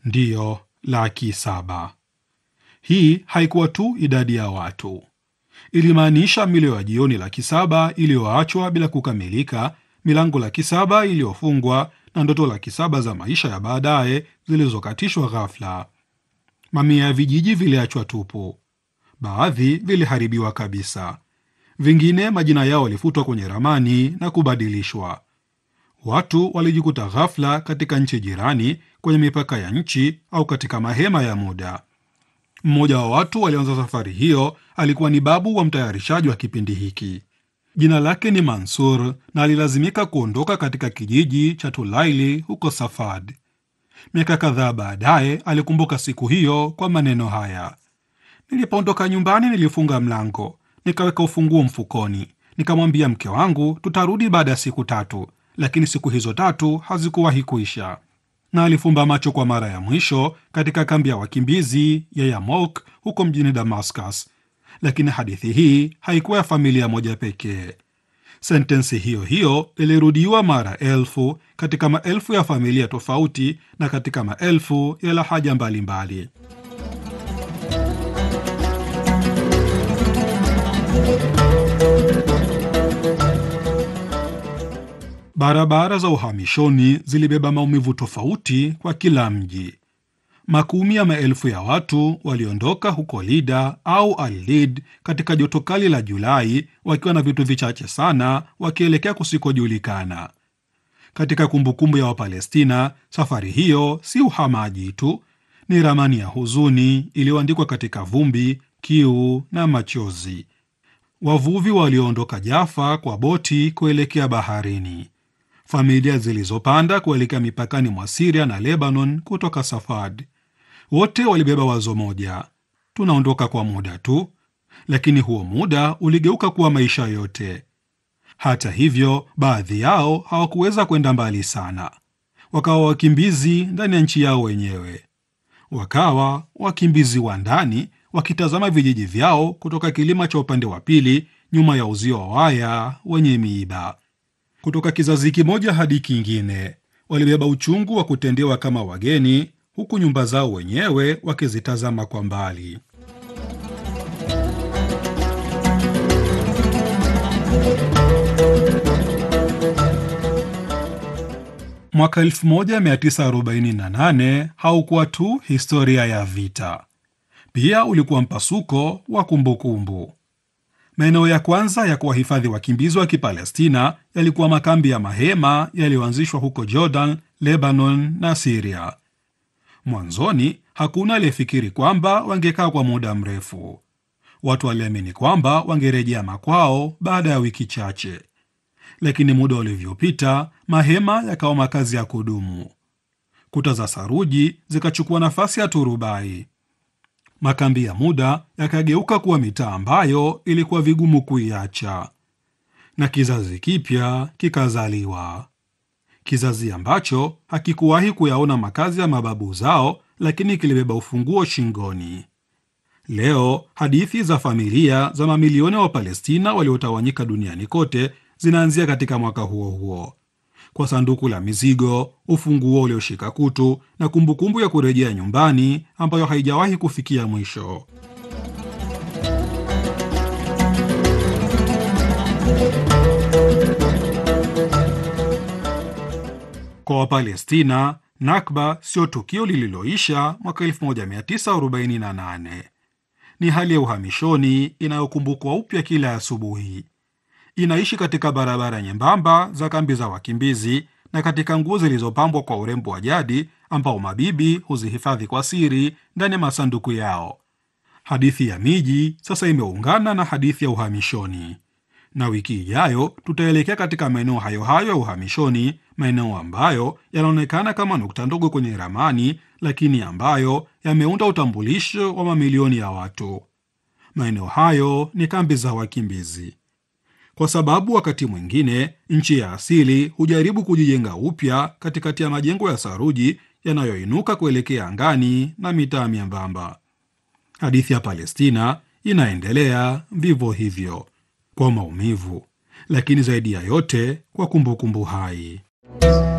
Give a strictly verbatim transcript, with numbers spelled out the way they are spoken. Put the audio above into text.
Ndiyo, laki saba. Hii haikuwa tu idadi ya watu, ilimaanisha milo ya jioni laki saba iliyoachwa bila kukamilika, milango laki saba iliyofungwa na ndoto laki saba za maisha ya baadaye zilizokatishwa ghafla. Mamia ya vijiji viliachwa tupu, baadhi viliharibiwa kabisa, vingine majina yao yalifutwa kwenye ramani na kubadilishwa. Watu walijikuta ghafla katika nchi jirani, kwenye mipaka ya nchi au katika mahema ya muda. Mmoja wa watu walioanza safari hiyo alikuwa ni babu wa mtayarishaji wa kipindi hiki. Jina lake ni Mansur na alilazimika kuondoka katika kijiji cha Tulaili huko Safad. Miaka kadhaa baadaye alikumbuka siku hiyo kwa maneno haya: nilipoondoka nyumbani nilifunga mlango, nikaweka ufunguo mfukoni, nikamwambia mke wangu tutarudi baada ya siku tatu, lakini siku hizo tatu hazikuwahi kuisha. Na alifumba macho kwa mara ya mwisho katika kambi ya wakimbizi ya Yarmouk huko mjini Damascus. Lakini hadithi hii haikuwa ya familia moja pekee. Sentensi hiyo hiyo ilirudiwa mara elfu katika maelfu ya familia tofauti na katika maelfu ya lahaja mbalimbali. Barabara za uhamishoni zilibeba maumivu tofauti kwa kila mji. Makumi ya maelfu ya watu waliondoka huko Lida au Al-Lid katika joto kali la Julai, wakiwa na vitu vichache sana, wakielekea kusikojulikana. Katika kumbukumbu ya Wapalestina, safari hiyo si uhamaji tu, ni ramani ya huzuni iliyoandikwa katika vumbi, kiu na machozi. Wavuvi walioondoka Jaffa kwa boti kuelekea baharini, familia zilizopanda kuelekea mipakani mwa Syria na Lebanon kutoka Safad. Wote walibeba wazo moja: tunaondoka kwa muda tu, lakini huo muda uligeuka kuwa maisha yote. Hata hivyo, baadhi yao hawakuweza kwenda mbali sana, wakawa wakimbizi ndani ya nchi yao wenyewe. Wakawa wakimbizi wa ndani, wakitazama vijiji vyao kutoka kilima cha upande wa pili, nyuma ya uzio wa waya wenye miiba. Kutoka kizazi kimoja hadi kingine, walibeba uchungu wa kutendewa kama wageni, huku nyumba zao wenyewe wakizitazama kwa mbali. Mwaka elfu moja mia tisa arobaini na nane haukuwa tu historia ya vita, pia ulikuwa mpasuko wa kumbukumbu. Maeneo ya kwanza ya kuwahifadhi wakimbizi wa Kipalestina yalikuwa makambi ya mahema yaliyoanzishwa huko Jordan, Lebanon na Syria. Mwanzoni hakuna aliyefikiri kwamba wangekaa kwa muda mrefu. Watu waliamini kwamba wangerejea makwao baada ya wiki chache, lakini muda ulivyopita, mahema yakawa makazi ya kudumu. Kuta za saruji zikachukua nafasi ya turubai. Makambi ya muda yakageuka kuwa mitaa ambayo ilikuwa vigumu kuiacha, na kizazi kipya kikazaliwa, kizazi ambacho hakikuwahi kuyaona makazi ya mababu zao, lakini kilibeba ufunguo shingoni. Leo hadithi za familia za mamilioni wa Palestina waliotawanyika duniani kote zinaanzia katika mwaka huo huo, kwa sanduku la mizigo, ufunguo ulioshika kutu na kumbukumbu ya kurejea nyumbani ambayo haijawahi kufikia mwisho. Kwa Wapalestina, Nakba sio tukio lililoisha mwaka elfu moja mia tisa arobaini na nane. Ni hali ya uhamishoni inayokumbukwa upya kila asubuhi. Inaishi katika barabara nyembamba za kambi za wakimbizi na katika nguo zilizopambwa kwa urembo wa jadi ambao mabibi huzihifadhi kwa siri ndani ya masanduku yao. Hadithi ya miji sasa imeungana na hadithi ya uhamishoni, na wiki ijayo tutaelekea katika maeneo hayo hayo ya uhamishoni, maeneo ambayo yanaonekana kama nukta ndogo kwenye ramani, lakini ambayo yameunda utambulisho wa mamilioni ya watu. Maeneo hayo ni kambi za wakimbizi, kwa sababu wakati mwingine nchi ya asili hujaribu kujijenga upya katikati ya majengo ya saruji yanayoinuka kuelekea angani na mitaa myembamba. Hadithi ya Palestina inaendelea vivyo hivyo, kwa maumivu, lakini zaidi ya yote kwa kumbukumbu hai.